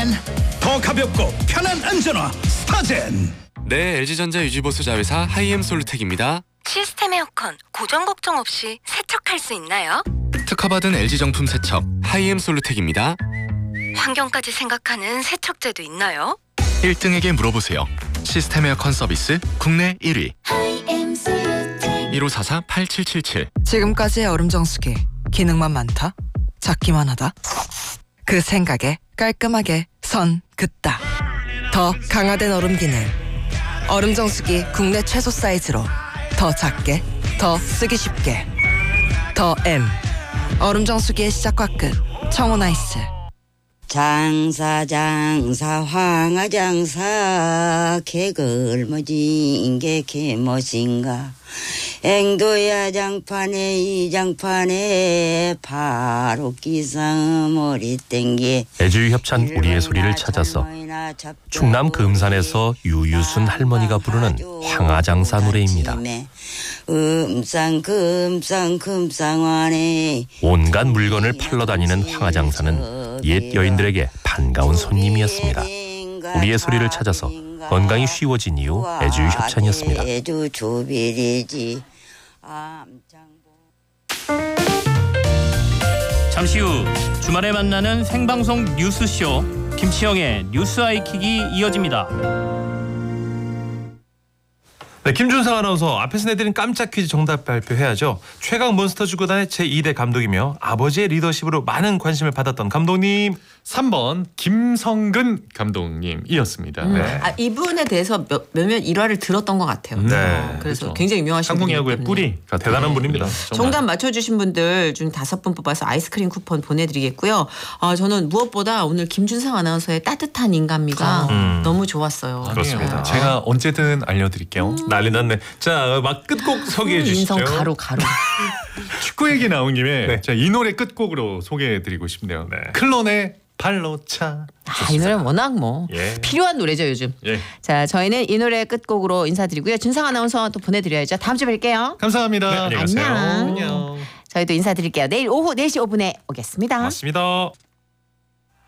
더 가볍고 편한 안전화 스타젠. 네, LG전자 유지보수 자회사 하이엠 솔루텍입니다. 시스템 에어컨 고장 걱정 없이 세척할 수 있나요? 특허받은 LG 정품 세척 하이엠 솔루텍입니다. 환경까지 생각하는 세척제도 있나요? 1등에게 물어보세요. 시스템 에어컨 서비스 국내 1위 1544-8777. 지금까지의 얼음 정수기 기능만 많다, 작기만 하다. 그 생각에 깔끔하게 선 긋다. 더 강화된 얼음 기능. 얼음 정수기 국내 최소 사이즈로 더 작게, 더 쓰기 쉽게. 더 M. 얼음 정수기의 시작과 끝. 청호나이스. 장사 황하장사 개걸머진 게 개멋인가. 앵도야 장판에 이 장판에 바로 기상 머리 땡기. 애주협찬 우리의 소리를 찾아서 충남 금산에서 유유순 할머니가 부르는 황하장사 노래입니다. 금상완에 온갖 물건을 팔러 다니는 황하장사는 옛 여인들에게 반가운 손님이었습니다. 우리의 소리를 찾아서 건강이 쉬워진 이유 애주협찬이었습니다. 애주 조비리지. 잠시 후 주말에 만나는 생방송 뉴스쇼 김치영의 뉴스 아이킥이 이어집니다. 네, 김준상 아나운서, 앞에서 내드린 깜짝 퀴즈 정답 발표해야죠. 최강 몬스터 축구단의 제2대 감독이며 아버지의 리더십으로 많은 관심을 받았던 감독님. 3번 김성근 감독님이었습니다. 네. 이분에 대해서 몇몇 일화를 들었던 것 같아요. 네, 그래서 그렇죠. 굉장히 유명하신 한국 분이기 야구의 때문에. 뿌리가 대단한 분입니다. 정답 맞춰주신 분들 중 5분 뽑아서 아이스크림 쿠폰 보내드리겠고요. 저는 무엇보다 오늘 김준상 아나운서의 따뜻한 인간미가 너무 좋았어요. 그렇습니다. 제가 언제든 알려드릴게요. 난리 났네. 자, 막 끝곡 소개해 주시죠. 인성 가루. 축구 얘기 나온 김에 네. 제가 이 노래 끝곡으로 소개해드리고 싶네요. 클론의 발로 차. 이 노래는 워낙 예. 필요한 노래죠 요즘. 예. 자, 저희는 이 노래 끝곡으로 인사드리고요. 준상 아나운서 또 보내드려야죠. 다음 주에 뵐게요. 감사합니다. 네, 안녕히 가세요. 안녕. 안녕. 저희도 인사드릴게요. 내일 오후 4시 5분에 오겠습니다. 맞습니다.